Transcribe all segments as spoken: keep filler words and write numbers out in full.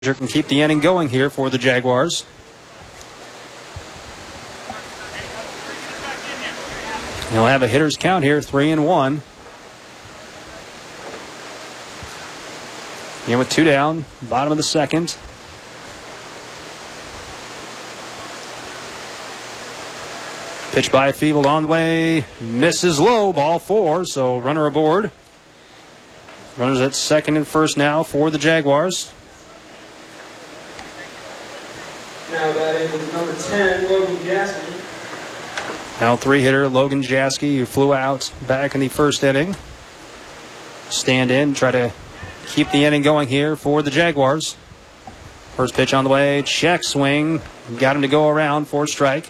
can keep the inning going here for the Jaguars. He'll have a hitter's count here, three and one. In with two down, bottom of the second. Pitch by Feeble on the way, misses low, ball four, so runner aboard. Runners at second and first now for the Jaguars. Now batting with number ten, Logan Jaski. Now three-hitter Logan Jaski, who flew out back in the first inning. Stand in, try to keep the inning going here for the Jaguars. First pitch on the way, check swing. Got him to go around for a strike.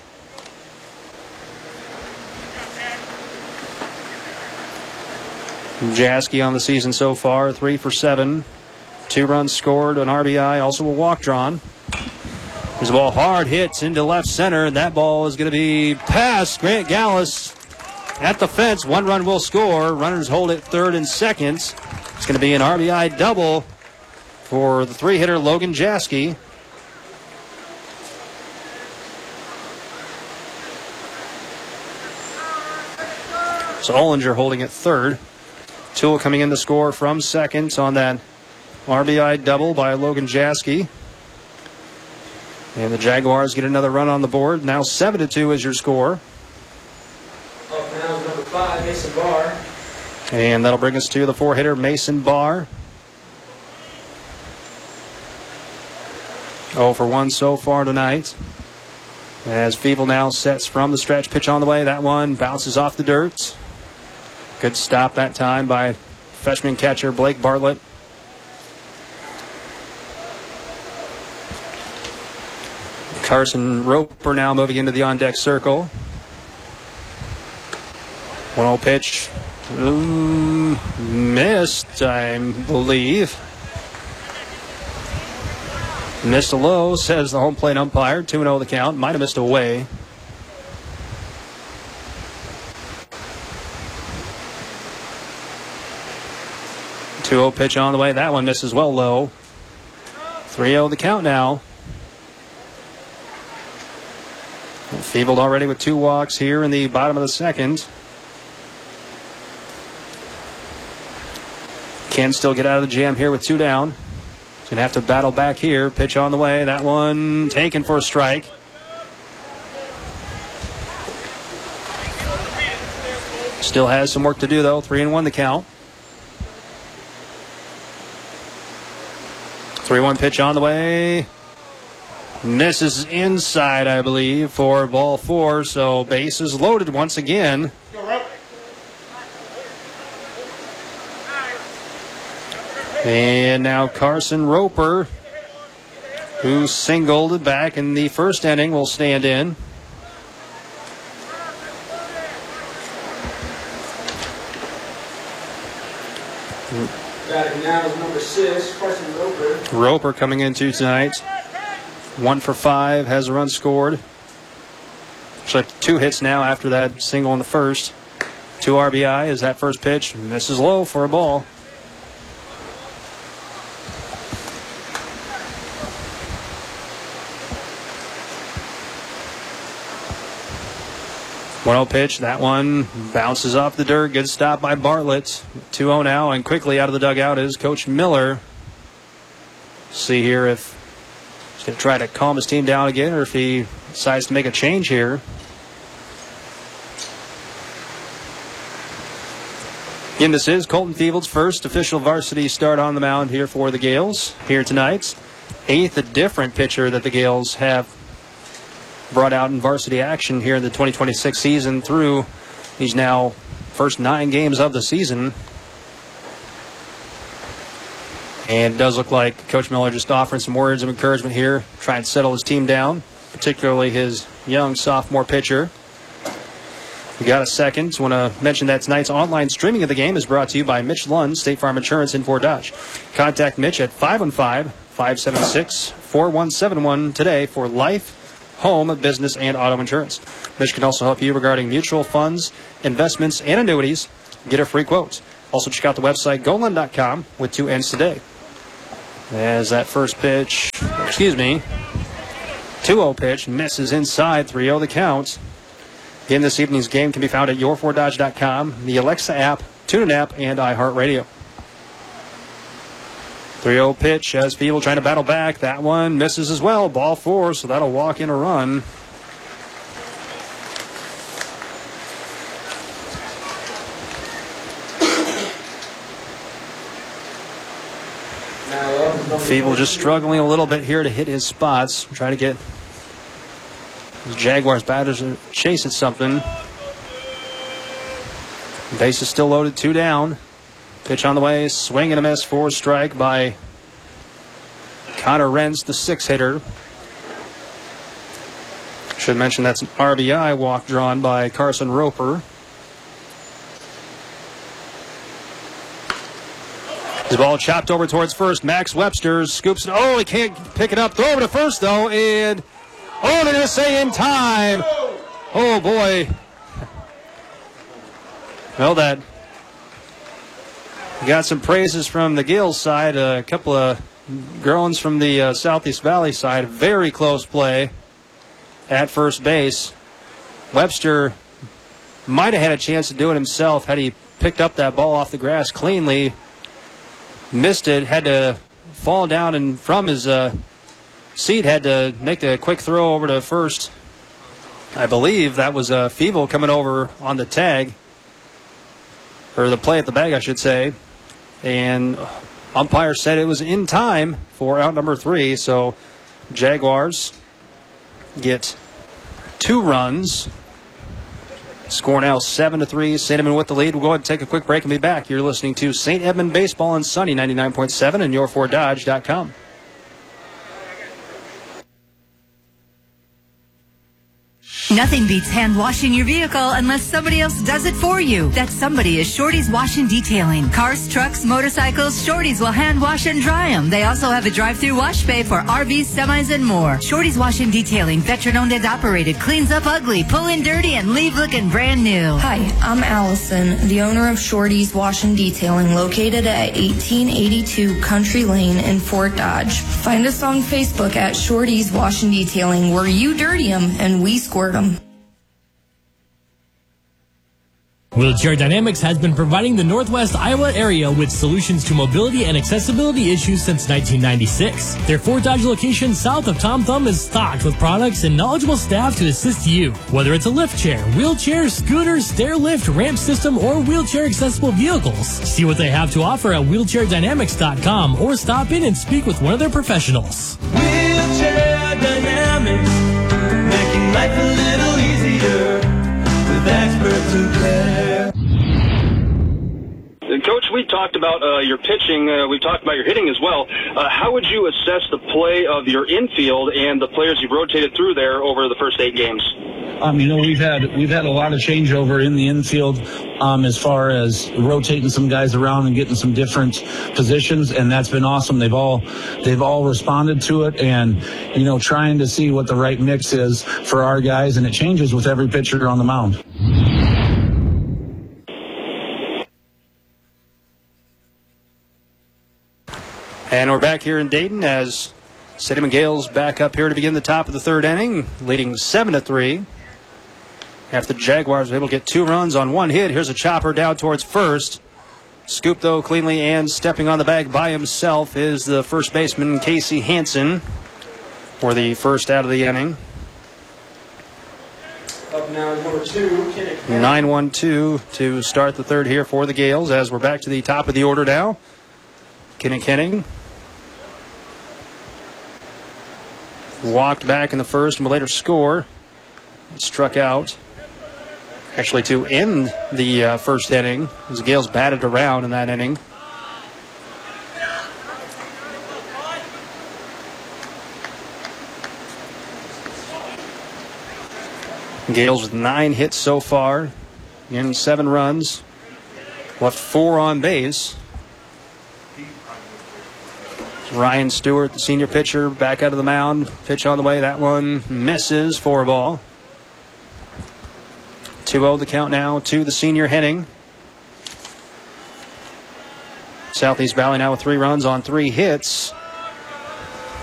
Jaski on the season so far, three for seven. Two runs scored, an R B I, also a walk drawn. There's a ball hard hits into left center, and that ball is going to be past Grant Gallus at the fence. One run will score. Runners hold it third and second. It's going to be an R B I double for the three-hitter Logan Jaski. So Ollinger holding it third. Toole coming in to score from second on that R B I double by Logan Jaski. And the Jaguars get another run on the board. Now seven to two is your score. Up now is number five, Mason Barr. And that'll bring us to the four-hitter Mason Barr. oh for one so far tonight. As Feeble now sets from the stretch, pitch on the way. That one bounces off the dirt. Good stop that time by freshman catcher Blake Bartlett. Carson Roper now moving into the on-deck circle. one oh pitch. Um, missed, I believe. Missed a low, says the home plate umpire. two and oh the count. Might have missed a way. two oh pitch on the way. That one misses well low. three oh the count now. Feebled already with two walks here in the bottom of the second. Can still get out of the jam here with two down. He's going to have to battle back here. Pitch on the way. That one taken for a strike. Still has some work to do, though. Three and one the count. three one pitch on the way. Misses inside, I believe, for ball four. So base is loaded once again. And now Carson Roper, who singled back in the first inning, will stand in. Batting now is number six, Carson Roper. Roper coming into tonight. One for five, has a run scored. So two hits now after that single in the first. Two R B I as that first pitch misses low for a ball. one oh pitch, that one bounces off the dirt. Good stop by Bartlett. two oh now, and quickly out of the dugout is Coach Miller. See here if he's going to try to calm his team down again or if he decides to make a change here. Again, this is Colton Feeble's first official varsity start on the mound here for the Gales here tonight. Eighth, a different pitcher that the Gales have brought out in varsity action here in the twenty twenty-six season through these now first nine games of the season. And it does look like Coach Miller just offering some words of encouragement here, trying to settle his team down, particularly his young sophomore pitcher. We got a second. Want to mention that tonight's online streaming of the game is brought to you by Mitch Lund, State Farm Insurance in Fort Dodge. Contact Mitch at five one five, five seven six, four one seven one today for life, home, business, and auto insurance. Mitch can also help you regarding mutual funds, investments, and annuities. Get a free quote. Also check out the website golund dot com with two N's today. As that first pitch, excuse me, two oh pitch misses inside, three oh the count. In this evening's game can be found at your ford dodge dot com, the Alexa app, TuneIn app, and iHeartRadio. three oh pitch as Feeble trying to battle back. That one misses as well. Ball four, so that'll walk in a run. Feeble just struggling a little bit here to hit his spots. Trying to get the Jaguars batters to chase at something. Base is still loaded, two down. Pitch on the way, swing and a miss for a strike by Connor Rentz, the six hitter. Should mention that's an R B I walk drawn by Carson Roper. His ball chopped over towards first. Max Webster scoops it. Oh, he can't pick it up. Throw over to first, though. And, oh, they're going to say in time. Oh, boy. Well, that got some praises from the Gales side. A couple of groans from the uh, Southeast Valley side. Very close play at first base. Webster might have had a chance to do it himself had he picked up that ball off the grass cleanly. Missed it, had to fall down, and from his uh, seat had to make a quick throw over to first. I believe that was uh, Feeble coming over on the tag, or the play at the bag, I should say. And umpire said it was in time for out number three, so Jaguars get two runs. Score now seven to three. Saint Edmund with the lead. We'll go ahead and take a quick break and be back. You're listening to Saint Edmund Baseball on Sunny ninety-nine point seven and your ford dodge dot com. Nothing beats hand washing your vehicle unless somebody else does it for you. That somebody is Shorty's Wash and Detailing. Cars, trucks, motorcycles, Shorty's will hand wash and dry them. They also have a drive-through wash bay for R Vs, semis, and more. Shorty's Wash and Detailing, veteran-owned and operated, cleans up ugly, pull in dirty, and leave looking brand new. Hi, I'm Allison, the owner of Shorty's Wash and Detailing, located at eighteen eighty-two Country Lane in Fort Dodge. Find us on Facebook at Shorty's Wash and Detailing, where you dirty them and we squirt them. Wheelchair Dynamics has been providing the Northwest Iowa area with solutions to mobility and accessibility issues since nineteen ninety-six. Their Fort Dodge location south of Tom Thumb is stocked with products and knowledgeable staff to assist you. Whether it's a lift chair, wheelchair, scooter, stair lift, ramp system, or wheelchair accessible vehicles. See what they have to offer at wheelchair dynamics dot com or stop in and speak with one of their professionals. Wheelchair Dynamics, making life a little easier with experts who care. Coach, we talked about uh, your pitching. Uh, we talked about your hitting as well. Uh, how would you assess the play of your infield and the players you've rotated through there over the first eight games? Um, you know, we've had we've had a lot of changeover in the infield um, as far as rotating some guys around and getting some different positions, and that's been awesome. They've all they've all responded to it, and you know, trying to see what the right mix is for our guys, and it changes with every pitcher on the mound. And we're back here in Dayton as Saint Edmund Gales back up here to begin the top of the third inning, leading seven to three. After the Jaguars were able to get two runs on one hit, here's a chopper down towards first. Scooped, though, cleanly, and stepping on the bag by himself is the first baseman, Casey Hansen, for the first out of the inning. Up now is number two, Kinnick. nine one two to start the third here for the Gales as we're back to the top of the order now. Kinnick Henning walked back in the first and will later score. Struck out. Actually, to end the uh, first inning, as the Gales batted around in that inning. Gales with nine hits so far, in seven runs, left four on base. Ryan Stewart, the senior pitcher, back out of the mound. Pitch on the way. That one misses for a ball. two oh the count now to the senior Henning. Southeast Valley now with three runs on three hits.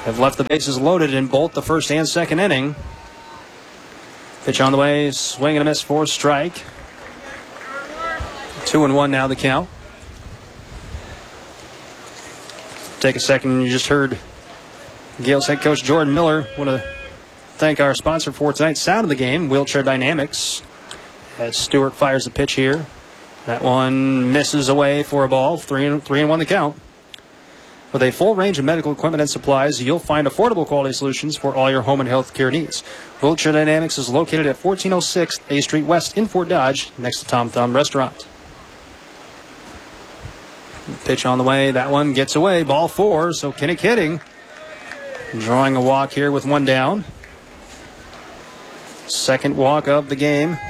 have left the bases loaded in both the first and second inning. Pitch on the way, swing and a miss for a strike. Two and one now the count. Take a second, you just heard Gales head coach Jordan Miller. Want to thank our sponsor for tonight's sound of the game, Wheelchair Dynamics. As Stewart fires the pitch here. That one misses away for a ball. Three and, three and one the count. With a full range of medical equipment and supplies, you'll find affordable quality solutions for all your home and health care needs. Wheelchair Dynamics is located at fourteen oh six A Street West in Fort Dodge, next to Tom Thumb Restaurant. Pitch on the way. That one gets away. Ball four. So Kinnick hitting. Drawing a walk here with one down. Second walk of the game.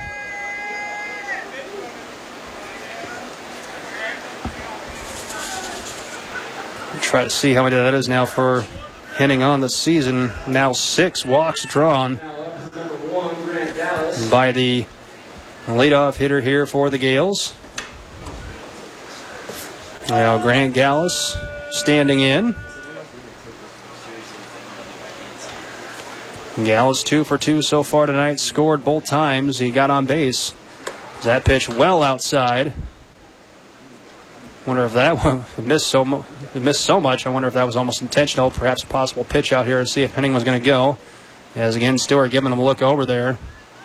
Try to see how many that is now for Henning on the season. Now six walks drawn by the leadoff hitter here for the Gales. Now Grant Gallus standing in. Gallus two for two so far tonight. Scored both times. He got on base. That pitch well outside. Wonder if that one missed so mu- missed so much. I wonder if that was almost intentional. Perhaps a possible pitch out here to see if Henning was going to go. As again, Stewart giving him a look over there.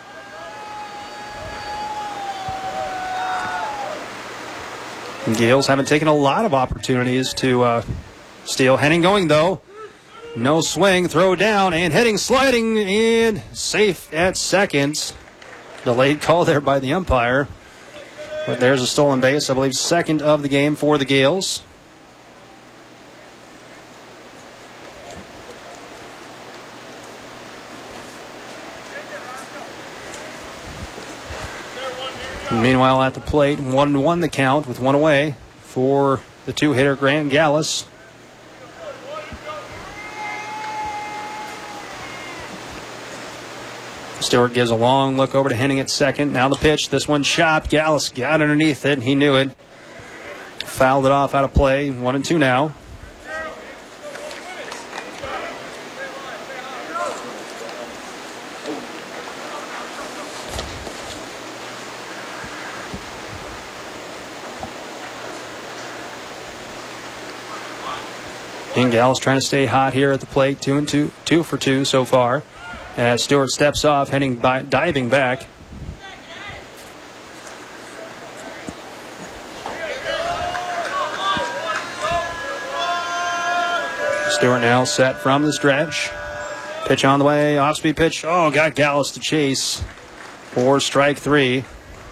And Gales haven't taken a lot of opportunities to uh, steal. Henning going though. No swing, throw down, and Henning sliding and safe at second. Delayed call there by the umpire. But there's a stolen base, I believe, second of the game for the Gales. Meanwhile, at the plate, one one the count with one away for the two-hitter Grant Gallus. Stewart gives a long look over to Henning at second. Now the pitch. This one chopped. Gallus got underneath it. He knew it. Fouled it off out of play. One and two now. And Gallus trying to stay hot here at the plate. Two and two. Two for two so far. As Stewart steps off, Henning by, diving back. Stewart now set from the stretch. Pitch on the way, off-speed pitch. Oh, got Gallus to chase for strike three.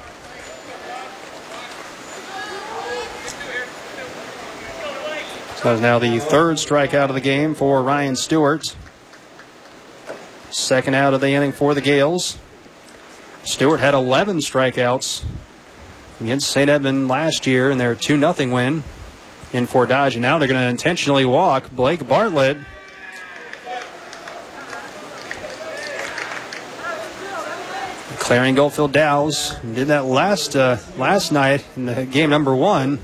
So that is now the third strikeout of the game for Ryan Stewart. Second out of the inning for the Gales. Stewart had eleven strikeouts against Saint Edmund last year in their two nothing win in Fort Dodge. And now they're going to intentionally walk Blake Bartlett. Clarion Goldfield Dows did that last uh, last night in the game number one.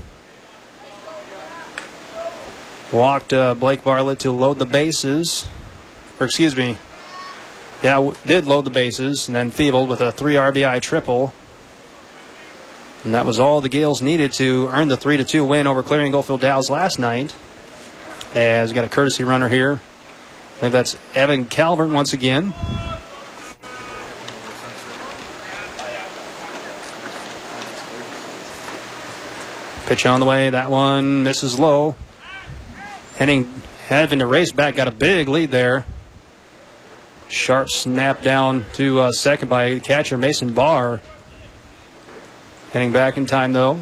Walked uh, Blake Bartlett to load the bases. Or excuse me. Yeah, did load the bases and then feebled with a three R B I triple. And that was all the Gales needed to earn the three to two win over Clarion Goldfield Dows last night. As we got a courtesy runner here. I think that's Evan Calvert once again. Pitch on the way. That one misses low. Henning having to race back. Got a big lead there. Sharp snap down to uh, second by catcher Mason Barr. Heading back in time, though.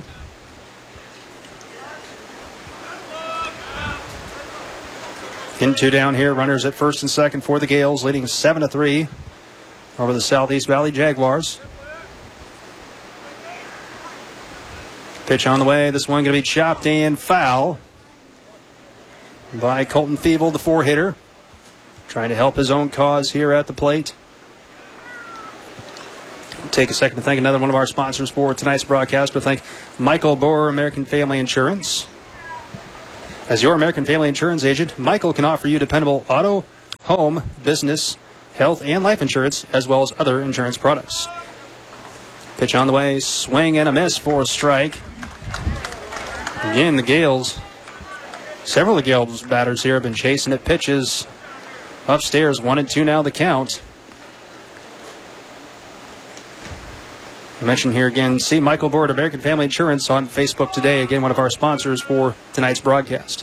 In two down here. Runners at first and second for the Gales, leading seven to three over the Southeast Valley Jaguars. Pitch on the way. This one going to be chopped and foul by Colton Feeble, the four-hitter. Trying to help his own cause here at the plate. Take a second to thank another one of our sponsors for tonight's broadcast. We thank Michael Bohr, American Family Insurance. As your American Family Insurance agent, Michael can offer you dependable auto, home, business, health, and life insurance, as well as other insurance products. Pitch on the way, swing and a miss for a strike. Again, the Gales, several of the Gales batters here have been chasing at pitches upstairs. One and two now the count. I mentioned here again, see Michael Board, American Family Insurance, on Facebook today. Again, one of our sponsors for tonight's broadcast.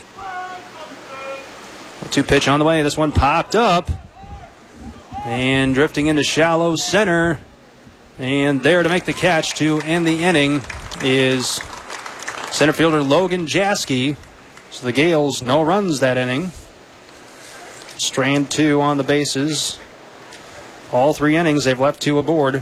Two pitch on the way. This one popped up and drifting into shallow center. And there to make the catch to end the inning is center fielder Logan Jaskey. So the Gales, no runs that inning. Strand two on the bases. All three innings, they've left two aboard.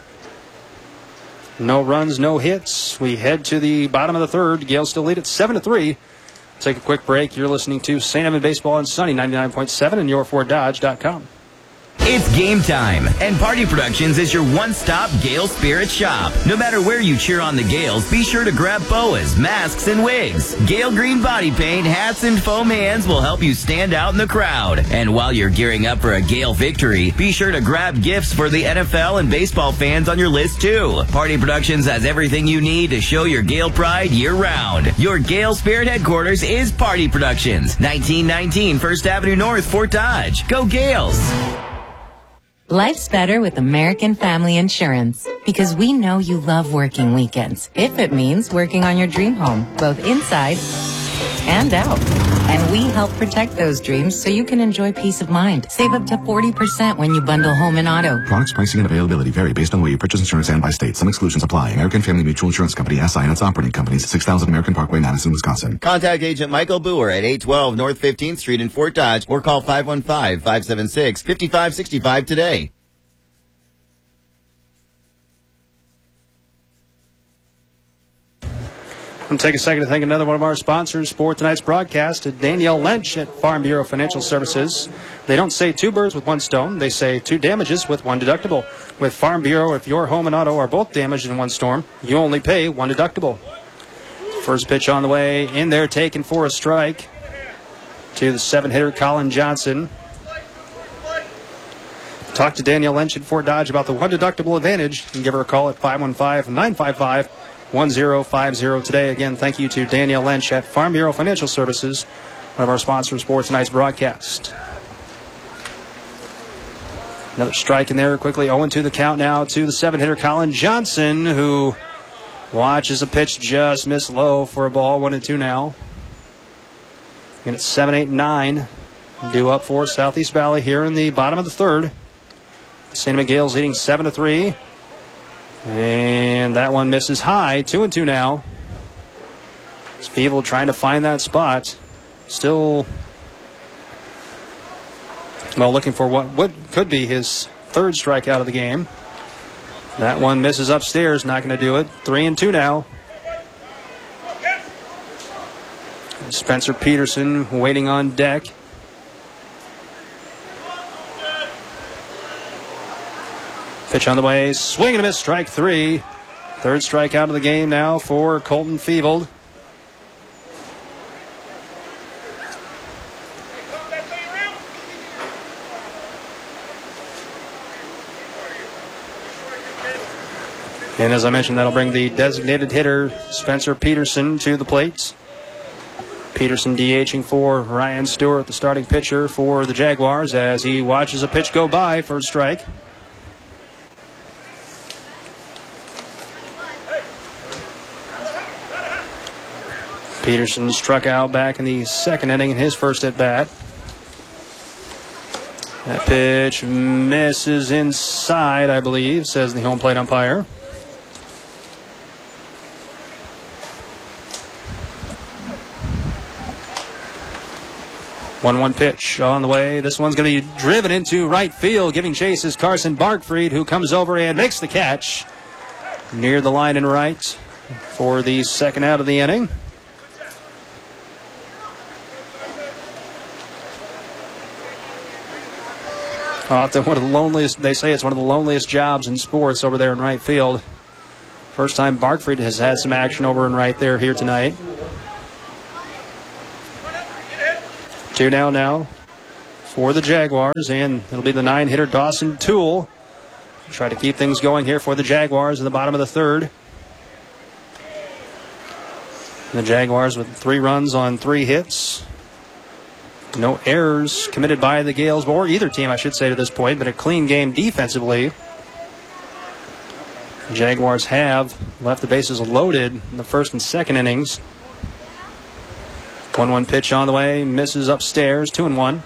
No runs, no hits. We head to the bottom of the third. Gales still lead at seven to three. Take a quick break. You're listening to Saint Edmund Baseball on Sunny ninety-nine point seven and your ford dodge dot com. It's game time, and Party Productions is your one-stop Gale Spirit shop. No matter where you cheer on the Gales, be sure to grab boas, masks, and wigs. Gale Green body paint, hats, and foam hands will help you stand out in the crowd. And while you're gearing up for a Gale victory, be sure to grab gifts for the N F L and baseball fans on your list, too. Party Productions has everything you need to show your Gale pride year-round. Your Gale Spirit headquarters is Party Productions, nineteen nineteen First Avenue North, Fort Dodge. Go Gales! Life's better with American Family Insurance because we know you love working weekends, if it means working on your dream home, both inside and out. And we help protect those dreams so you can enjoy peace of mind. Save up to forty percent when you bundle home and auto. Products, pricing, and availability vary based on where you purchase insurance and by state. Some exclusions apply. American Family Mutual Insurance Company, S I and its operating companies, six thousand American Parkway, Madison, Wisconsin. Contact Agent Michael Boer at eight twelve North fifteenth Street in Fort Dodge or call five one five, five seven six, five five six five today. And take a second to thank another one of our sponsors for tonight's broadcast, Danielle Lynch at Farm Bureau Financial Services. They don't say two birds with one stone. They say two damages with one deductible. With Farm Bureau, if your home and auto are both damaged in one storm, you only pay one deductible. First pitch on the way, in there taken for a strike to the seven-hitter Colin Johnson. Talk to Danielle Lynch at Fort Dodge about the one deductible advantage and give her a call at five one five, nine five five, one zero five zero today. Again, thank you to Danielle Lynch at Farm Bureau Financial Services, one of our sponsors for tonight's broadcast. Another strike in there quickly. oh and two the count now to the seven-hitter Colin Johnson, who watches a pitch just miss low for a ball. one and two now. And it's seven, eight, nine. Due up for Southeast Valley here in the bottom of the third. Saint Edmund Gales leading seven to three. And that one misses high. Two and two now. Spiegel trying to find that spot. Still, well, looking for what, what could be his third strikeout of the game. That one misses upstairs. Not going to do it. Three and two now. Spencer Peterson waiting on deck. Pitch on the way, swing and a miss, strike three. Third strikeout of the game now for Colton Feevold. And as I mentioned, that'll bring the designated hitter Spencer Peterson to the plate. Peterson DHing for Ryan Stewart, the starting pitcher for the Jaguars, as he watches a pitch go by for a strike. Peterson struck out back in the second inning in his first at bat. That pitch misses inside, I believe, says the home plate umpire. one one pitch on the way. This one's going to be driven into right field. Giving chase is Carson Barkfried, who comes over and makes the catch near the line and right for the second out of the inning. Often one of the loneliest, they say it's one of the loneliest jobs in sports over there in right field. First time Barkfried has had some action over in right there here tonight. Two down now for the Jaguars, and it'll be the nine-hitter Dawson Toole. Try to keep things going here for the Jaguars in the bottom of the third. The Jaguars with three runs on three hits. No errors committed by the Gales, or either team, I should say, to this point, but a clean game defensively. The Jaguars have left the bases loaded in the first and second innings. one one pitch on the way, misses upstairs, two and one.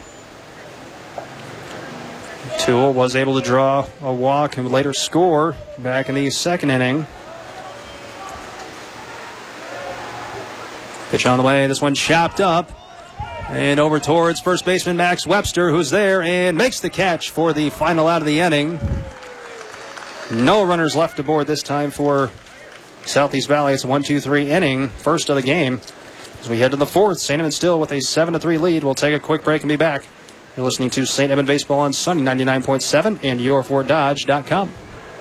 Toole was able to draw a walk and later score back in the second inning. Pitch on the way, this one chopped up and over towards first baseman Max Webster, who's there and makes the catch for the final out of the inning. No runners left aboard this time for Southeast Valley. It's a one two three inning, first of the game. As we head to the fourth, Saint Edmund still with a seven to three lead. We'll take a quick break and be back. You're listening to Saint Edmund Baseball on Sunny ninety-nine point seven and your ford dodge dot com.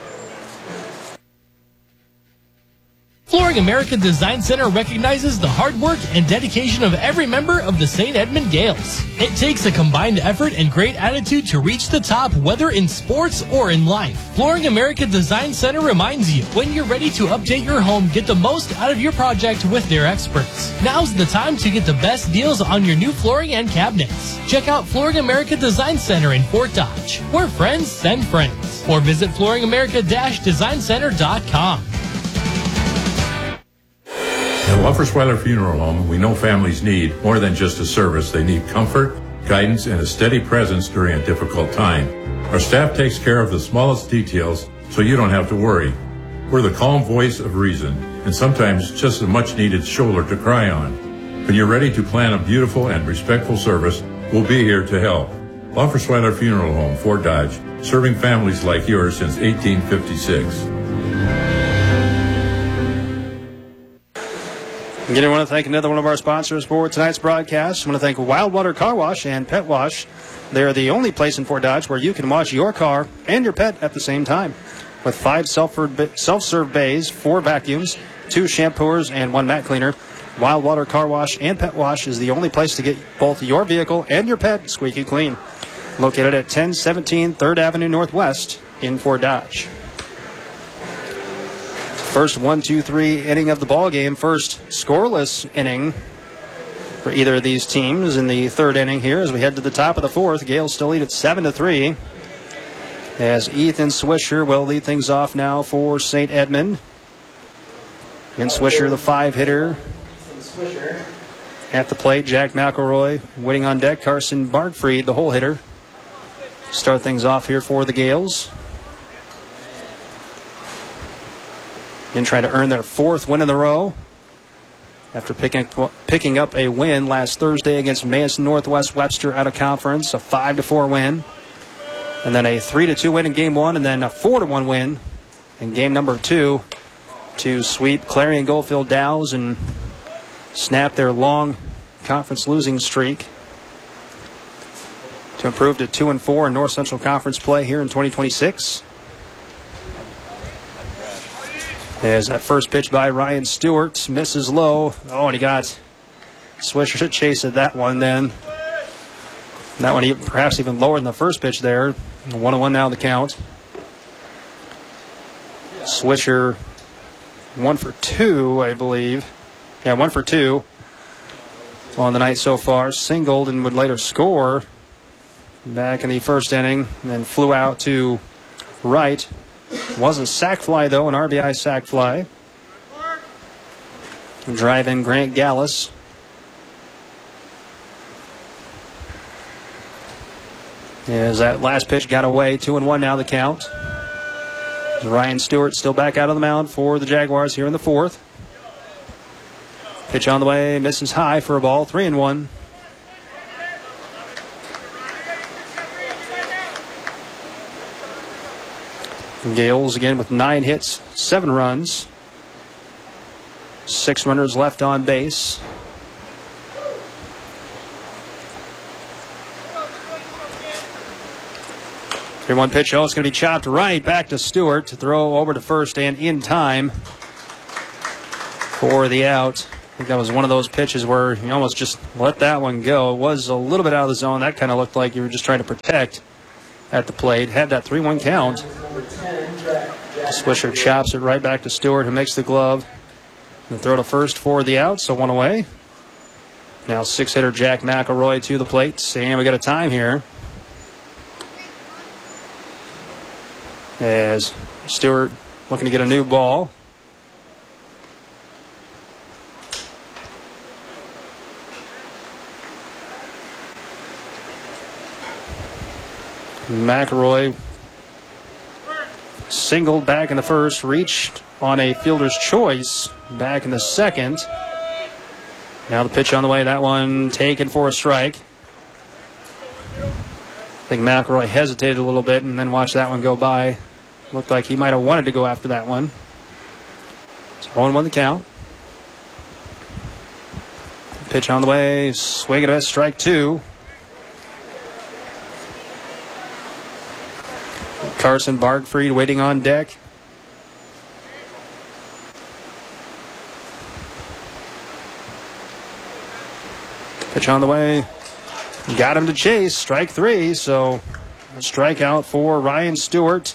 Flooring America Design Center recognizes the hard work and dedication of every member of the Saint Edmund Gales. It takes a combined effort and great attitude to reach the top, whether in sports or in life. Flooring America Design Center reminds you, when you're ready to update your home, get the most out of your project with their experts. Now's the time to get the best deals on your new flooring and cabinets. Check out Flooring America Design Center in Fort Dodge, where friends send friends. Or visit flooring america design center dot com. At Luffersweiler Funeral Home, we know families need more than just a service. They need comfort, guidance, and a steady presence during a difficult time. Our staff takes care of the smallest details so you don't have to worry. We're the calm voice of reason, and sometimes just a much-needed shoulder to cry on. When you're ready to plan a beautiful and respectful service, we'll be here to help. Luffersweiler Funeral Home, Fort Dodge, serving families like yours since eighteen fifty-six. Again, I want to thank another one of our sponsors for tonight's broadcast. I want to thank Wildwater Car Wash and Pet Wash. They're the only place in Fort Dodge where you can wash your car and your pet at the same time. With five self-serve bays, four vacuums, two shampooers, and one mat cleaner, Wildwater Car Wash and Pet Wash is the only place to get both your vehicle and your pet squeaky clean. Located at ten seventeen third Avenue Northwest in Fort Dodge. First one two three inning of the ball game. First scoreless inning for either of these teams in the third inning here as we head to the top of the fourth. Gales still lead at seven to three. As Ethan Swisher will lead things off now for Saint Edmund. And Swisher, the five-hitter. At the plate, Jack McElroy waiting on deck. Carson Bartfried, the hole hitter. Start things off here for the Gales. And try to earn their fourth win in a row after picking, picking up a win last Thursday against Mason Northwest Webster out of conference, a five to four win, and then a three to two win in game one, and then a four to one win in game number two to sweep Clarion Goldfield Dows and snap their long conference losing streak to improve to two and four in North Central Conference play here in twenty twenty-six. As that first pitch by Ryan Stewart misses low. Oh, and he got Swisher to chase at that one then. That one even, perhaps even lower than the first pitch there. One and one now the count. Swisher one for two, I believe. Yeah, one for two on the night so far. Singled and would later score back in the first inning. And then flew out to right. Wasn't sac fly, though, an R B I sac fly. Drive in Grant Gallus. As that last pitch got away, two and one now the count. Ryan Stewart still back out on the mound for the Jaguars here in the fourth. Pitch on the way, misses high for a ball, three and one. Gales again with nine hits, seven runs. Six runners left on base. three one pitch. Oh, it's going to be chopped right back to Stewart to throw over to first and in time for the out. I think that was one of those pitches where you almost just let that one go. It was a little bit out of the zone. That kind of looked like you were just trying to protect at the plate. Had that three one count. Swisher chops it right back to Stewart, who makes the glove. And throw to first for the out, so one away. Now six-hitter Jack McElroy to the plate. And we got a time here. As Stewart looking to get a new ball. McElroy singled back in the first, reached on a fielder's choice back in the second. Now the pitch on the way, that one taken for a strike. I think McElroy hesitated a little bit and then watched that one go by. Looked like he might have wanted to go after that one. So one one the count. Pitch on the way, swing and a miss, strike two. Carson Bargfried waiting on deck. Pitch on the way. Got him to chase. Strike three. So a strikeout for Ryan Stewart.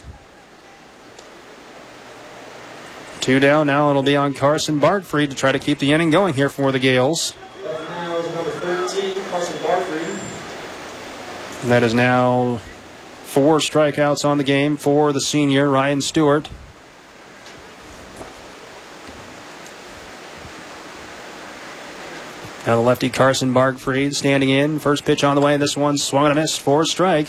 Two down now. It'll be on Carson Bargfried to try to keep the inning going here for the Gales. Now is number thirteen, Carson Bargfried. And that is now four strikeouts on the game for the senior, Ryan Stewart. Now the lefty Carson Bargfried standing in. First pitch on the way. This one swung and a miss for a strike.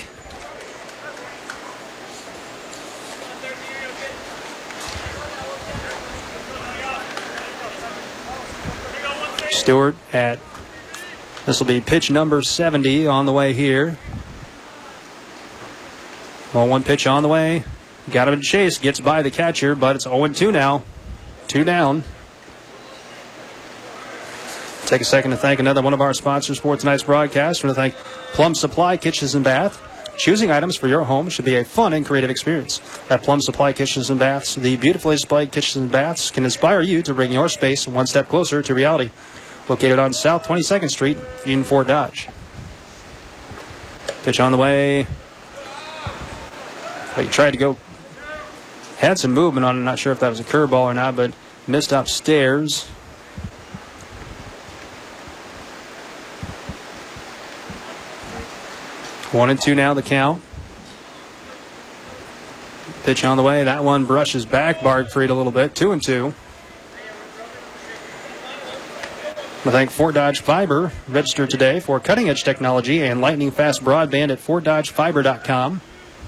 Stewart at, this will be pitch number seventy on the way here. Well, one pitch on the way. Got him to chase. Gets by the catcher, but it's oh and two now. Two down. Take a second to thank another one of our sponsors for tonight's broadcast. We want to thank Plum Supply Kitchens and Bath. Choosing items for your home should be a fun and creative experience. At Plum Supply Kitchens and Baths, the beautifully displayed kitchens and baths can inspire you to bring your space one step closer to reality. Located on South twenty-second Street in Fort Dodge. Pitch on the way. Well, he tried to go, had some movement on it. I'm not sure if that was a curveball or not, but missed upstairs. One and two now the count. Pitch on the way. That one brushes back Bargfried a little bit. Two and two. I thank Fort Dodge Fiber. Register today for cutting-edge technology and lightning-fast broadband at fort dodge fiber dot com.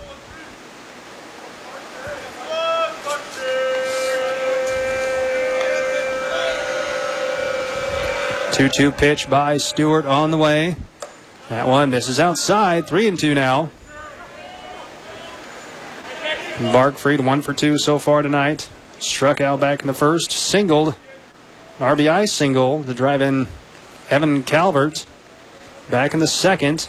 two two pitch by Stewart on the way. That one misses outside. Three and two now. Bargfried one for two so far tonight. Struck out back in the first. Singled. R B I single to drive in Evan Calvert. Back in the second.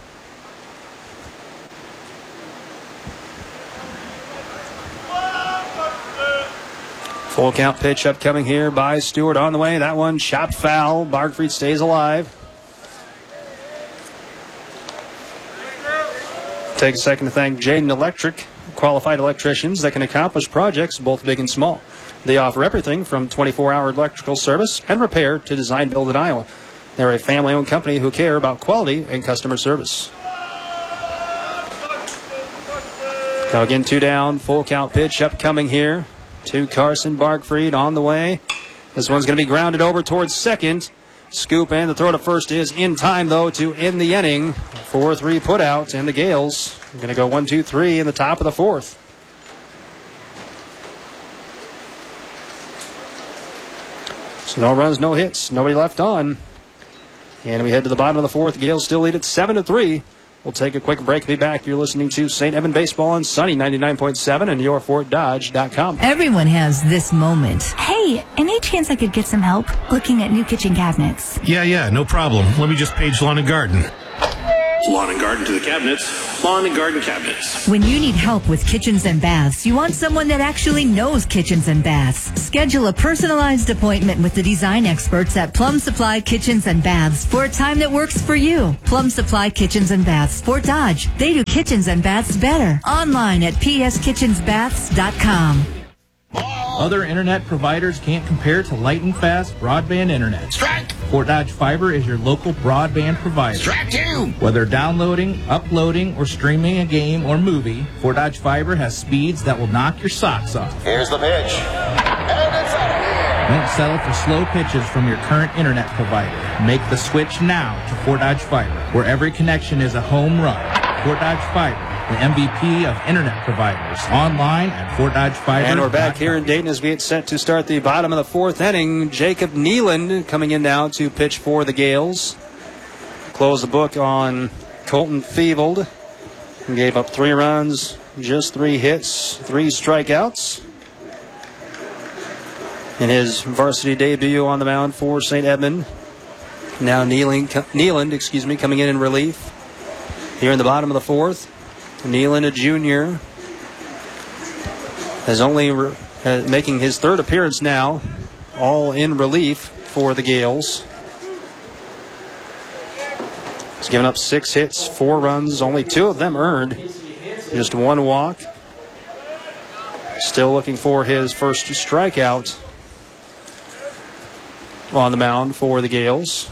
Full count pitch upcoming here by Stewart on the way. That one chopped foul. Bargfried stays alive. Take a second to thank Jaden Electric, qualified electricians that can accomplish projects both big and small. They offer everything from twenty-four hour electrical service and repair to design build in Iowa. They're a family-owned company who care about quality and customer service. Now again, two down, full count pitch upcoming here to Carson Bargfried on the way. This one's going to be grounded over towards second. Scoop and the throw to first is in time, though, to end the inning. four three put out, and the Gales are going to go one two three in the top of the fourth. So no runs, no hits, nobody left on. And we head to the bottom of the fourth. Gales still lead at seven to three. We'll take a quick break. Be back. You're listening to Saint Evan Baseball on Sunny ninety-nine point seven and your fort dodge dot com. Everyone has this moment. Hey, any chance I could get some help looking at new kitchen cabinets? Yeah, yeah, no problem. Let me just page Lawn and Garden. Lawn and garden to the cabinets. Lawn and garden cabinets. When you need help with kitchens and baths, you want someone that actually knows kitchens and baths. Schedule a personalized appointment with the design experts at Plum Supply Kitchens and Baths for a time that works for you. Plum Supply Kitchens and Baths, Fort Dodge. They do kitchens and baths better. Online at p s kitchens baths dot com. Other internet providers can't compare to light and fast broadband internet. Strike! Fort Dodge Fiber is your local broadband provider. Strike two! Whether downloading, uploading, or streaming a game or movie, Fort Dodge Fiber has speeds that will knock your socks off. Here's the pitch. And it's out of here. Don't settle for slow pitches from your current internet provider. Make the switch now to Fort Dodge Fiber, where every connection is a home run. Fort Dodge Fiber, the M V P of internet providers. Online at Fort Dodge Fiber. And we're back here in Dayton as we get set to start the bottom of the fourth inning. Jacob Neeland coming in now to pitch for the Gales. Close the book on Colton Fevold. Gave up three runs, just three hits, three strikeouts in his varsity debut on the mound for Saint Edmund. Now Neeland, Neeland, excuse me, coming in in relief here in the bottom of the fourth. Neeland, a junior, is only re- uh, making his third appearance now, all in relief for the Gales. He's given up six hits, four runs, only two of them earned, just one walk. Still looking for his first strikeout on the mound for the Gales.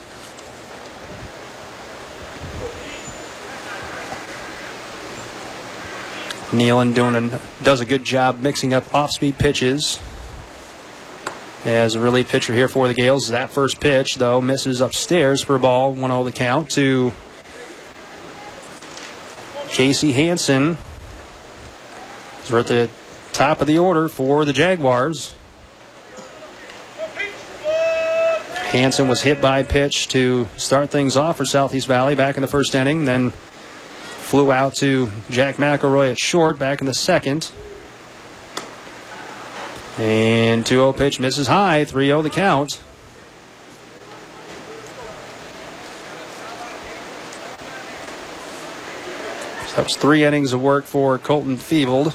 Neeland doing a, does a good job mixing up off-speed pitches as a relief pitcher here for the Gales. That first pitch, though, misses upstairs for a ball. one oh the count to Casey Hansen. We're at the top of the order for the Jaguars. Hansen was hit by a pitch to start things off for Southeast Valley back in the first inning, then flew out to Jack McElroy at short back in the second. And two oh pitch misses high, three oh the count. So that was three innings of work for Colton Fevold.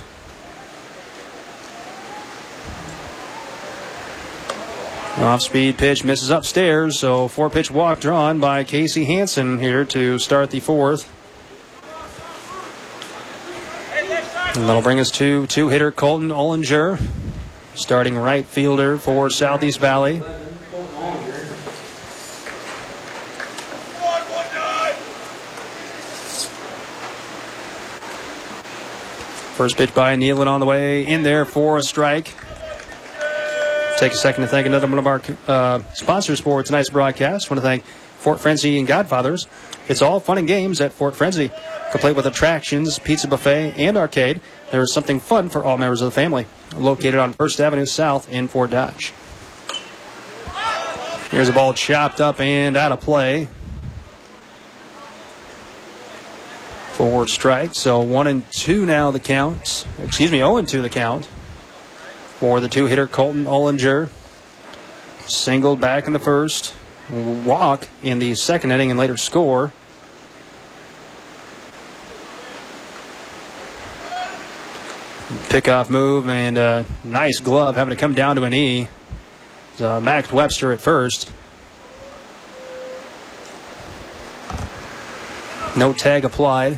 Off-speed pitch misses upstairs, so four-pitch walk drawn by Casey Hansen here to start the fourth. And that'll bring us to two-hitter Colton Ollinger, starting right fielder for Southeast Valley. First pitch by Neeland on the way in there for a strike. Take a second to thank another one of our uh, sponsors for tonight's broadcast. I want to thank Fort Frenzy and Godfathers. It's all fun and games at Fort Frenzy, complete with attractions, pizza buffet, and arcade. There is something fun for all members of the family. Located on First Avenue South in Fort Dodge. Here's a ball chopped up and out of play for strike. So one and two now the count. Excuse me, oh and two the count for the two-hitter Colton Ollinger. Singled back in the first, walk in the second inning, and later score. Pickoff move and a nice glove having to come down to a knee. Uh, Max Webster at first. No tag applied.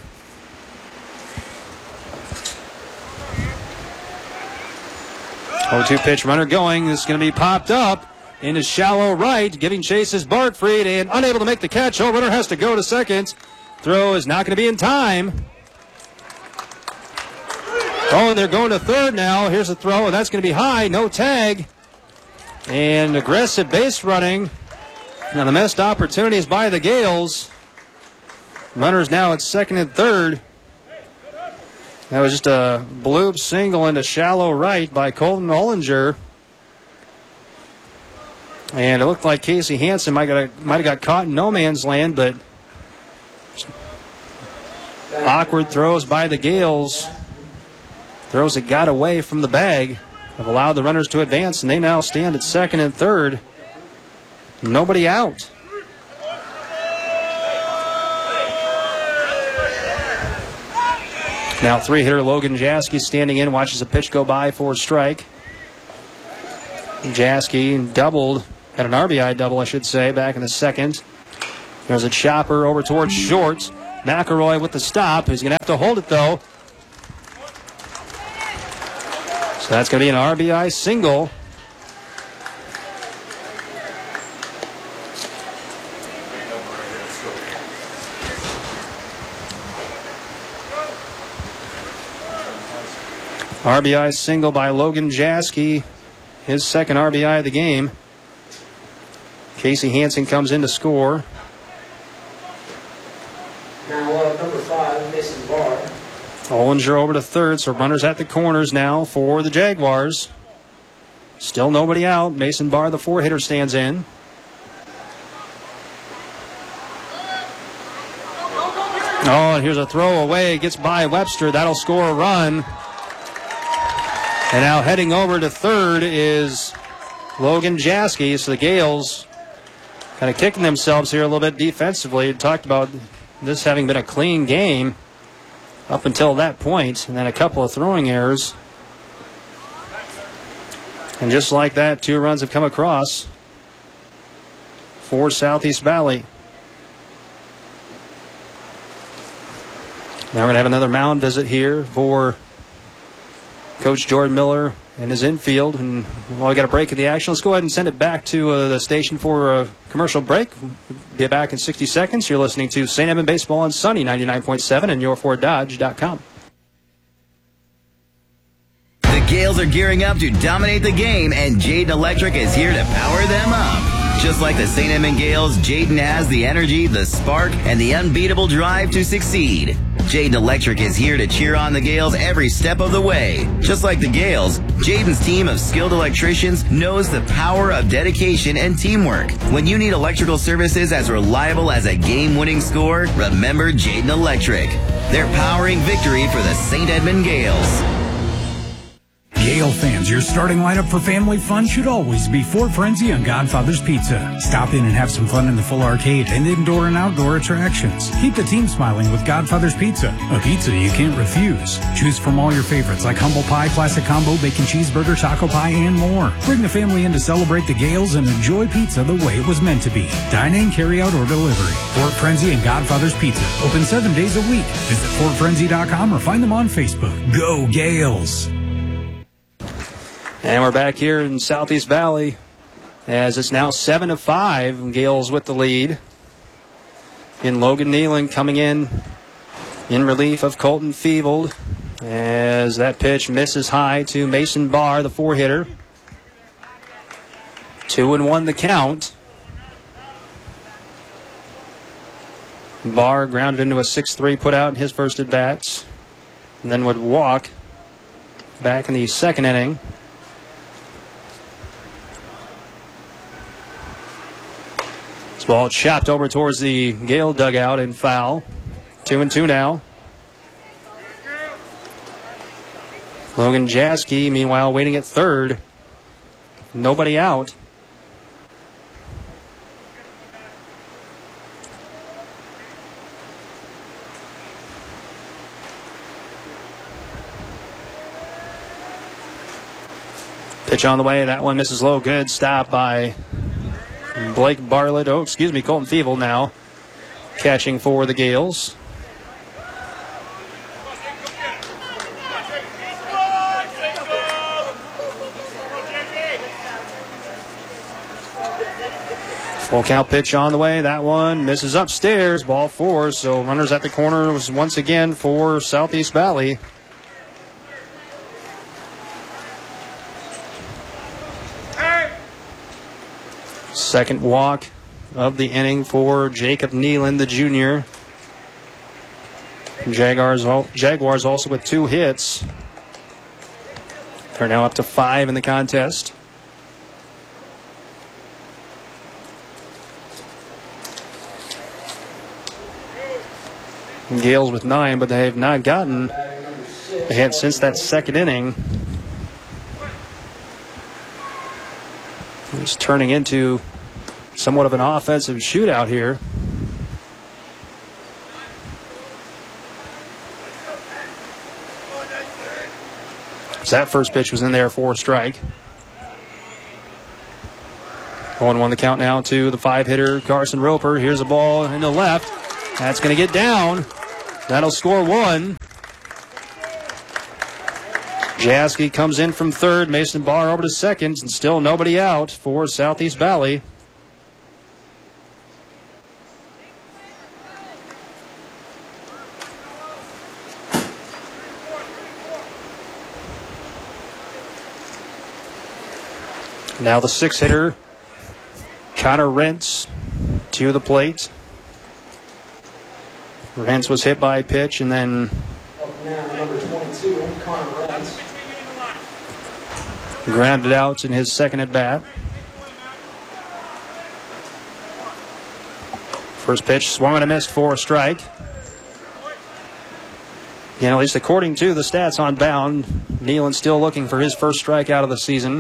oh two pitch runner going. This is going to be popped up into shallow right. Giving chase is Bartfried and unable to make the catch. Oh, runner has to go to second. Throw is not going to be in time. Oh, and they're going to third now. Here's a throw, and that's going to be high. No tag. And aggressive base running. Now the missed opportunities by the Gales. Runners now at second and third. That was just a bloop single into shallow right by Colton Ollinger. And it looked like Casey Hansen might have might have got caught in no man's land, but awkward throws by the Gales. Throws that got away from the bag have allowed the runners to advance, and they now stand at second and third. Nobody out. Now three-hitter Logan Jaski standing in, watches a pitch go by for a strike. Jaski doubled, had an R B I double, I should say, back in the second. There's a chopper over towards short. McElroy with the stop. He's going to have to hold it, though. So that's going to be an R B I single. R B I single by Logan Jaski. His second R B I of the game. Casey Hansen comes in to score. Now uh, number five, Mason Barr. Ollinger over to third, so runners at the corners now for the Jaguars. Still nobody out. Mason Barr, the four-hitter, stands in. Oh, and here's a throw away. Gets by Webster. That'll score a run. And now heading over to third is Logan Jaski. So the Gales kind of kicking themselves here a little bit defensively. Talked about this having been a clean game up until that point, and then a couple of throwing errors. And just like that, two runs have come across for Southeast Valley. Now we're going to have another mound visit here for Coach Jordan Miller and his infield. And while we got a break of the action, let's go ahead and send it back to uh, the station for a commercial break. We'll be back in sixty seconds. You're listening to Saint Edmund Baseball on Sunny ninety-nine point seven and your ford dodge dot com. The Gales are gearing up to dominate the game, and Jayden Electric is here to power them up. Just like the Saint Edmund Gales, Jayden has the energy, the spark, and the unbeatable drive to succeed. Jayden Electric is here to cheer on the Gales every step of the way. Just like the Gales, Jayden's team of skilled electricians knows the power of dedication and teamwork. When you need electrical services as reliable as a game-winning score, remember Jayden Electric. They're powering victory for the Saint Edmund Gales. Gale fans, your starting lineup for family fun should always be Fort Frenzy and Godfather's Pizza. Stop in and have some fun in the full arcade and indoor and outdoor attractions. Keep the team smiling with Godfather's Pizza, a pizza you can't refuse. Choose from all your favorites like humble pie, classic combo, bacon cheeseburger, taco pie, and more. Bring the family in to celebrate the Gales and enjoy pizza the way it was meant to be. Dine in, carry out, or delivery. Fort Frenzy and Godfather's Pizza. Open seven days a week. Visit fort frenzy dot com or find them on Facebook. Go Gales! And we're back here in Southeast Valley as it's now seven to five. Gales with the lead. In Logan Nealon coming in in relief of Colton Feevold as that pitch misses high to Mason Barr, the four-hitter. Two and one the count. Barr grounded into a six three put out in his first at-bats, and then would walk back in the second inning. Ball chopped over towards the Gale dugout and foul. Two and two now. Logan Jaski, meanwhile, waiting at third. Nobody out. Pitch on the way. That one misses low. Good stop by Blake Bartlett. Oh, excuse me, Colton Feevold now catching for the Gales. Full count pitch on the way. That one misses upstairs. Ball four. So runners at the corner was once again for Southeast Valley. Second walk of the inning for Jacob Nealon, the junior. Jaguars, Jaguars also with two hits. They're now up to five in the contest. Gales with nine, but they have not gotten a hit since that second inning. It's turning into somewhat of an offensive shootout here. So that first pitch was in there for a strike. oh one the count now to the five-hitter, Carson Roper. Here's a ball in the left. That's going to get down. That'll score one. Jaski comes in from third. Mason Barr over to second, and still nobody out for Southeast Valley. Now the six-hitter, Connor Rentz, to the plate. Rentz was hit by a pitch, and then Up now, number twenty-two, Connor Rentz. grounded out in his second at bat. First pitch swung and a missed for a strike. Again, at least according to the stats on Bound, Nealon still looking for his first strikeout of the season.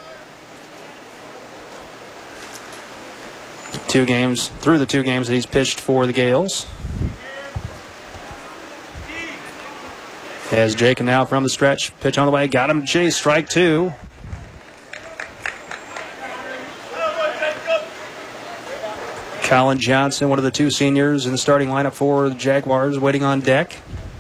Two games, through the two games that he's pitched for the Gales. As Jacob now from the stretch, pitch on the way, got him to chase, strike two. Colin Johnson, one of the two seniors in the starting lineup for the Jaguars, waiting on deck.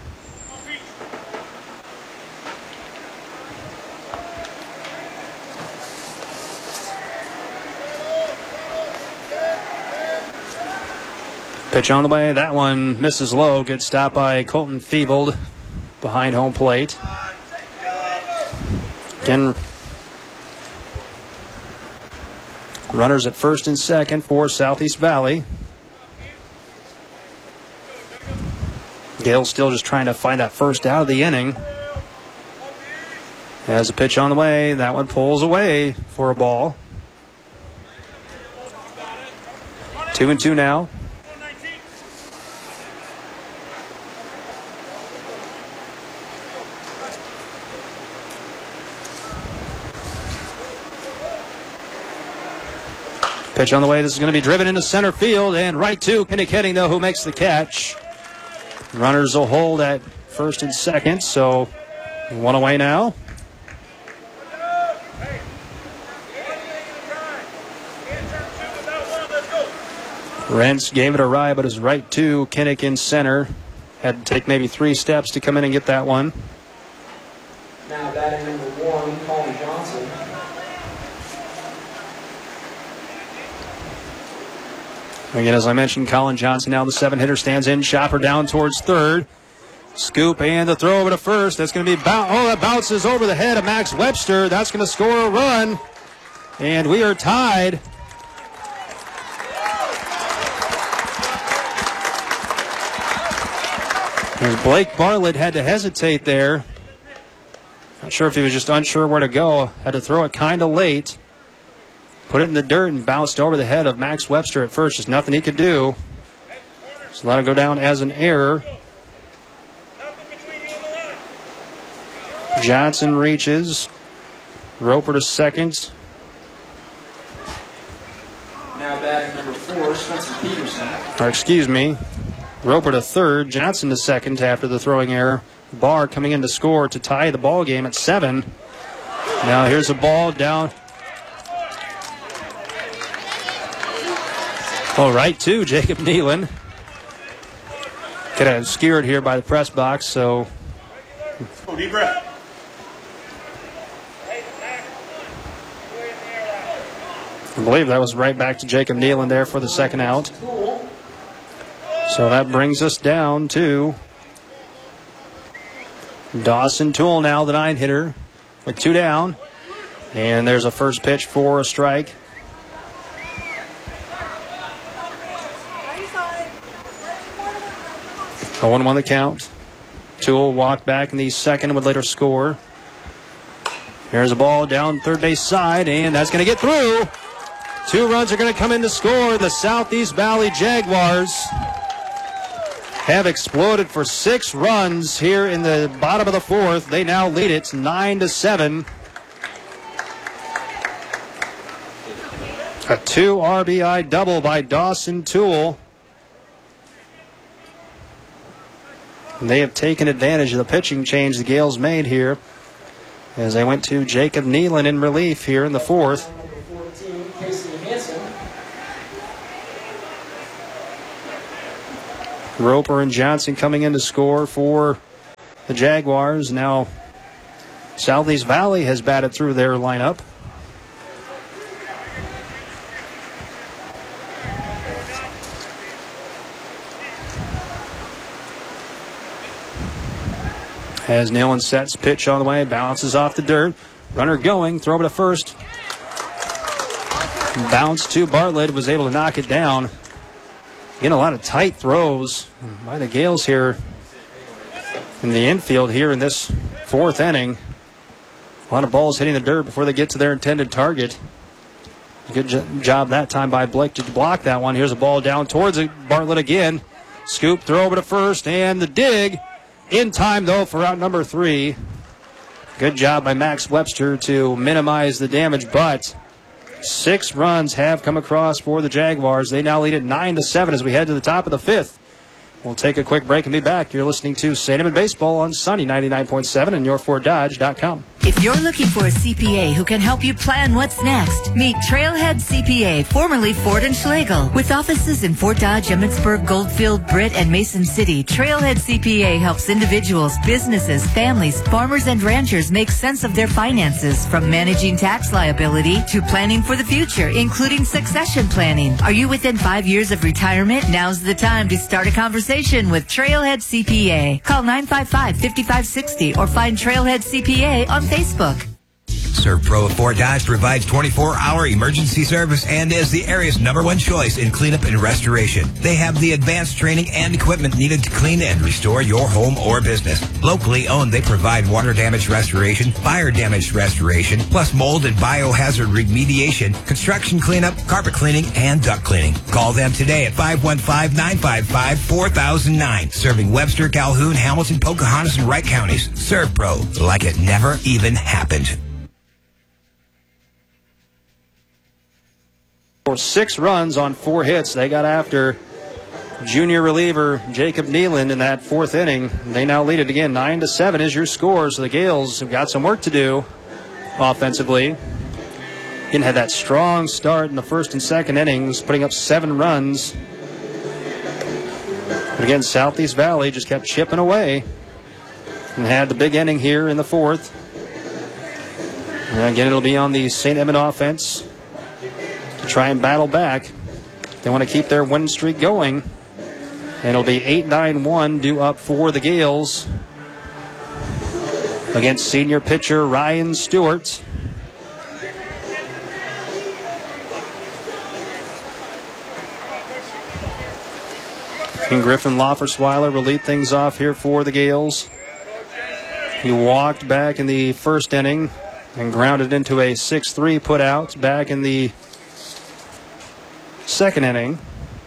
Pitch on the way. That one misses low. Good stop by Colton Feebled behind home plate. Again, runners at first and second for Southeast Valley. Gale still just trying to find that first out of the inning. As a pitch on the way. That one pulls away for a ball. Two and two now. Pitch on the way. This is going to be driven into center field and right to Kinnick Heading, though, who makes the catch. Runners will hold at first and second, so one away now. Rentz gave it a ride, but is right to Kinnick in center. Had to take maybe three steps to come in and get that one. Now batting number one, Colin Johnson. Again, as I mentioned, Colin Johnson now the seven-hitter stands in. Chopper down towards third. Scoop and the throw over to first. That's going to be, boun- oh, that bounces over the head of Max Webster. That's going to score a run. And we are tied. And Blake Bartlett had to hesitate there. Not sure if he was just unsure where to go. Had to throw it kind of late. Put it in the dirt and bounced over the head of Max Webster at first. Just nothing he could do. So let it go down as an error. Johnson reaches. Roper to second. Now batting number four, Spencer Peterson. Or excuse me. Roper to third. Johnson to second after the throwing error. Barr coming in to score to tie the ball game at seven. Now here's a ball down. Oh, right to Jacob Nealon. Kind of skewered here by the press box, so. Oh, deep breath. I believe that was right back to Jacob Nealon there for the second out. So that brings us down to Dawson Toole now, the nine hitter, with two down. And there's a first pitch for a strike. oh one one the count. Toole walked back in the second, would later score. Here's a ball down third base side, and that's going to get through. Two runs are going to come in to score. The Southeast Valley Jaguars have exploded for six runs here in the bottom of the fourth. They now lead it nine to seven. A two R B I double by Dawson Toole. And they have taken advantage of the pitching change the Gales made here as they went to Jacob Nealon in relief here in the fourth. fourteen, Casey Hansen. Roper and Johnson coming in to score for the Jaguars. Now Southeast Valley has batted through their lineup. As Nealon sets pitch on the way, bounces off the dirt. Runner going, throw it to first. Bounce to Bartlett, was able to knock it down. Getting a lot of tight throws by the Gales here in the infield here in this fourth inning. A lot of balls hitting the dirt before they get to their intended target. Good jo- job that time by Blake to block that one. Here's a ball down towards it. Bartlett again. Scoop, throw over to first, and the dig. In time, though, for out number three. Good job by Max Webster to minimize the damage, but six runs have come across for the Jaguars. They now lead at nine to seven as we head to the top of the fifth. We'll take a quick break and be back. You're listening to Saint Edmund Baseball on Sunny ninety-nine point seven and your ford dodge dot com. If you're looking for a C P A who can help you plan what's next, meet Trailhead C P A, formerly Ford and Schlegel. With offices in Fort Dodge, Emmitsburg, Goldfield, Britt, and Mason City, Trailhead C P A helps individuals, businesses, families, farmers, and ranchers make sense of their finances, from managing tax liability to planning for the future, including succession planning. Are you within five years of retirement? Now's the time to start a conversation with Trailhead C P A. Call nine five five, five five six zero or find Trailhead C P A on Facebook. ServPro of Fort Dodge provides twenty-four hour emergency service and is the area's number one choice in cleanup and restoration. They have the advanced training and equipment needed to clean and restore your home or business. Locally owned, they provide water damage restoration, fire damage restoration, plus mold and biohazard remediation, construction cleanup, carpet cleaning, and duct cleaning. Call them today at five one five, nine five five, four thousand nine. Serving Webster, Calhoun, Hamilton, Pocahontas, and Wright counties. ServPro, like it never even happened. For six runs on four hits, they got after junior reliever Jacob Nealon in that fourth inning. They now lead it again. Nine to seven is your score. So the Gales have got some work to do offensively. Didn't have that strong start in the first and second innings, putting up seven runs. But again, Southeast Valley just kept chipping away and had the big inning here in the fourth. And again, it'll be on the Saint Edmund offense to try and battle back. They want to keep their win streak going. And it'll be eight nine one due up for the Gales against senior pitcher Ryan Stewart. And Griffin Loffersweiler will lead things off here for the Gales. He walked back in the first inning and grounded into a six three put out back in the second inning.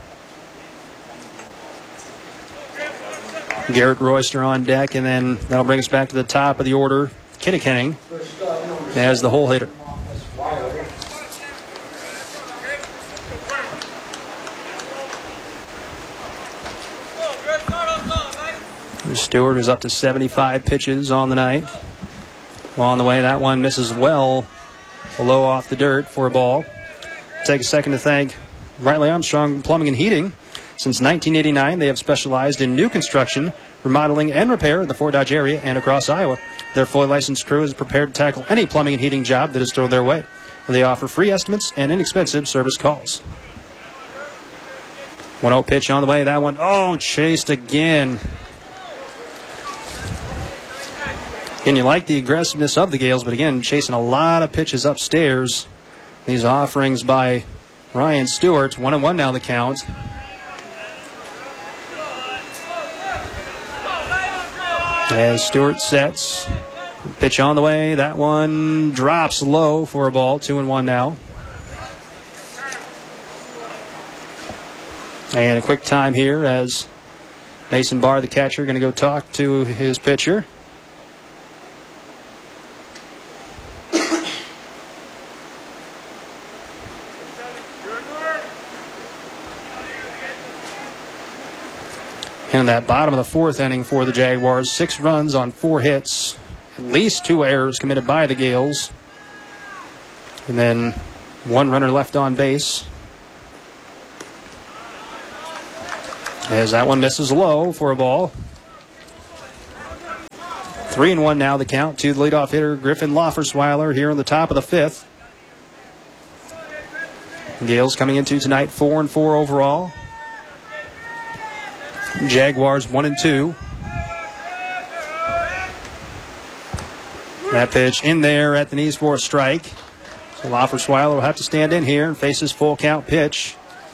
Garrett Royster on deck, and then that'll bring us back to the top of the order. Kinnikenning as the hole hitter. Stewart is up to seventy-five pitches on the night. Well, on the way, that one misses well below off the dirt for a ball. Take a second to thank Riley Armstrong Plumbing and Heating. Since nineteen eighty-nine, they have specialized in new construction, remodeling, and repair in the Fort Dodge area and across Iowa. Their fully licensed crew is prepared to tackle any plumbing and heating job that is thrown their way. They offer free estimates and inexpensive service calls. one oh pitch on the way. That one, oh, chased again. And you like the aggressiveness of the Gales, but again, chasing a lot of pitches upstairs. These offerings by Ryan Stewart. One and one now the count. As Stewart sets, pitch on the way. That one drops low for a ball. Two and one now. And a quick time here as Mason Barr, the catcher, going to go talk to his pitcher. In that bottom of the fourth inning for the Jaguars, six runs on four hits at least two errors committed by the Gales. And then one runner left on base. As that one misses low for a ball. Three and one now the count to the leadoff hitter Griffin Loffersweiler here in the top of the fifth. Gales coming into tonight four and four overall. Jaguars one and two. That pitch in there at the knees for a strike. So Loffersweiler will have to stand in here and face his full count pitch.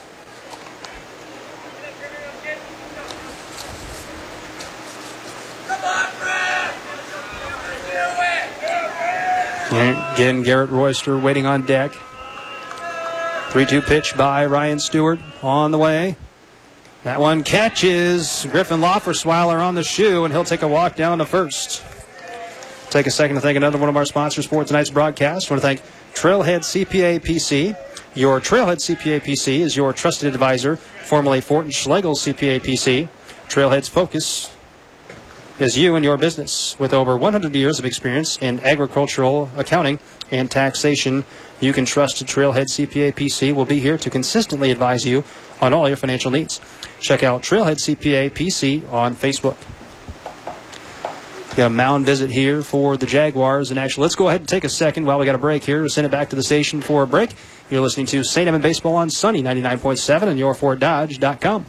Again, Garrett Royster waiting on deck. three two pitch by Ryan Stewart on the way. That one catches Griffin Loffersweiler on the shoe, and he'll take a walk down to first. Take a second to thank another one of our sponsors for tonight's broadcast. I want to thank Trailhead C P A P C. Your Trailhead C P A P C is your trusted advisor, formerly Fortin Schlegel C P A P C. Trailhead's focus is you and your business. With over one hundred years of experience in agricultural accounting and taxation, you can trust Trailhead C P A P C will be here to consistently advise you on all your financial needs. Check out Trailhead C P A P C on Facebook. Got a mound visit here for the Jaguars. And actually, let's go ahead and take a second while we got a break here to send it back to the station for a break. You're listening to Saint Edmund Baseball on Sunny ninety-nine point seven and your ford dodge dot com.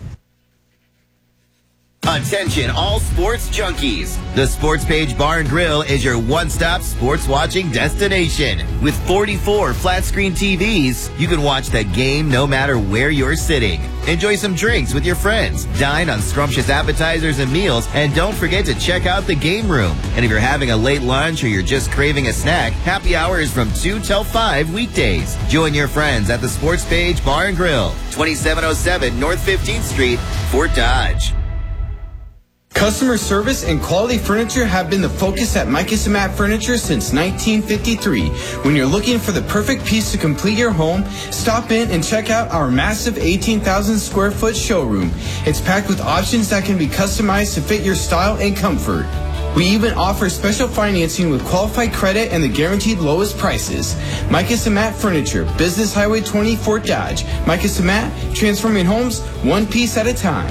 Attention all sports junkies. The Sports Page Bar and Grill is your one-stop sports watching destination. With forty-four flat-screen T Vs, you can watch the game no matter where you're sitting. Enjoy some drinks with your friends, dine on scrumptious appetizers and meals, and don't forget to check out the game room. And if you're having a late lunch or you're just craving a snack, happy hour is from two till five weekdays. Join your friends at the Sports Page Bar and Grill, twenty-seven oh seven North fifteenth Street, Fort Dodge. Customer service and quality furniture have been the focus at Micah Matt Furniture since nineteen fifty-three. When you're looking for the perfect piece to complete your home, stop in and check out our massive eighteen thousand square foot showroom. It's packed with options that can be customized to fit your style and comfort. We even offer special financing with qualified credit and the guaranteed lowest prices. Micah Matt Furniture, Business Highway twenty, Fort Dodge. Micah Matt, transforming homes one piece at a time.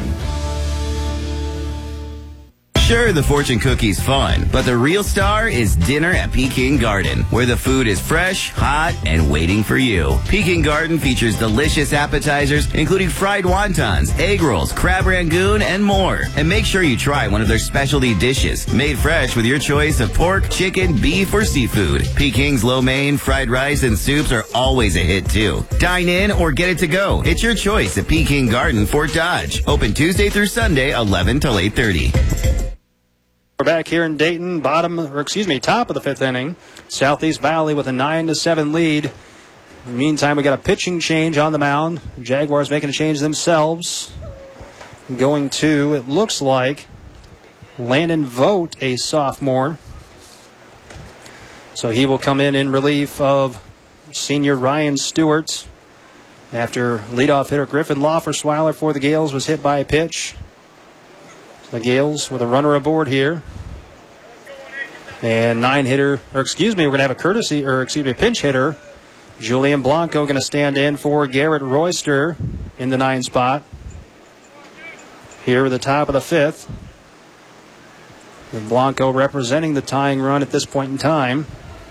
Sure, the fortune cookie's fun, but the real star is dinner at Peking Garden, where the food is fresh, hot, and waiting for you. Peking Garden features delicious appetizers, including fried wontons, egg rolls, crab rangoon, and more. And make sure you try one of their specialty dishes, made fresh with your choice of pork, chicken, beef, or seafood. Peking's lo mein, fried rice, and soups are always a hit, too. Dine in or get it to go. It's your choice at Peking Garden, Fort Dodge. Open Tuesday through Sunday, eleven till eight thirty. We're back here in Dayton, bottom, or excuse me, top of the fifth inning. Southeast Valley with a nine to seven lead. In the meantime, we got a pitching change on the mound. Jaguars making a change themselves. Going to, it looks like, Landon Vogt, a sophomore. So he will come in in relief of senior Ryan Stewart after leadoff hitter Griffin Loffersweiler for the Gales was hit by a pitch. The Gales with a runner aboard here. And nine hitter, or excuse me, we're going to have a courtesy, or excuse me, a pinch hitter. Julian Blanco going to stand in for Garrett Royster in the nine spot. Here at the top of the fifth. And Blanco representing the tying run at this point in time.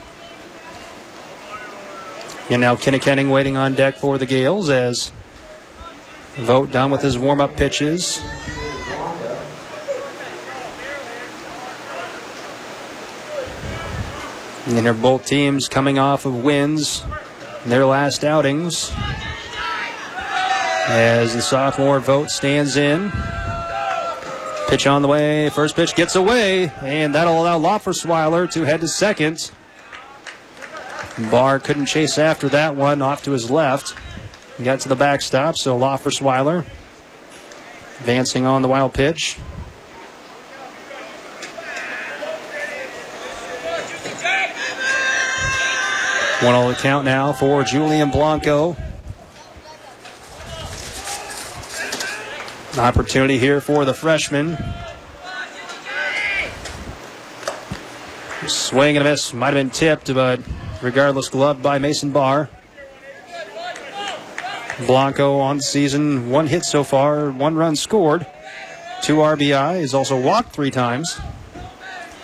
And now Kinnikenning waiting on deck for the Gales as Vogt done with his warm-up pitches. And they're both teams coming off of wins in their last outings. As the sophomore Vogt stands in. Pitch on the way. First pitch gets away. And that'll allow Loffersweiler to head to second. Barr couldn't chase after that one. Off to his left. He got to the backstop. So Loffersweiler advancing on the wild pitch. One all the count now for Julian Blanco. An opportunity here for the freshman. Swing and a miss. Might have been tipped, but regardless, gloved by Mason Barr. Blanco on the season, one hit so far, one run scored, two R B I. He's also walked three times.